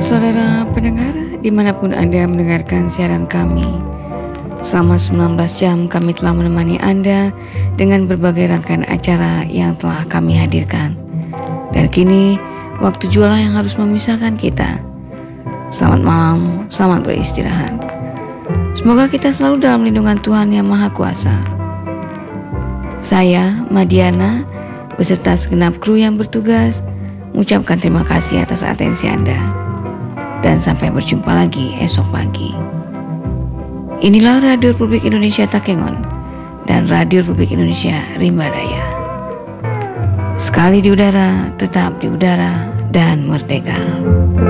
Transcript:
Saudara pendengar, dimanapun Anda mendengarkan siaran kami, selama 19 jam kami telah menemani Anda dengan berbagai rangkaian acara yang telah kami hadirkan. Dan kini, waktu jualah yang harus memisahkan kita. Selamat malam, selamat beristirahat. Semoga kita selalu dalam lindungan Tuhan Yang Maha Kuasa. Saya, Madiana, beserta segenap kru yang bertugas, mengucapkan terima kasih atas atensi Anda. Dan sampai berjumpa lagi esok pagi. Inilah Radio Republik Indonesia Takengon dan Radio Republik Indonesia Rimba Raya. Sekali di udara, tetap di udara dan merdeka.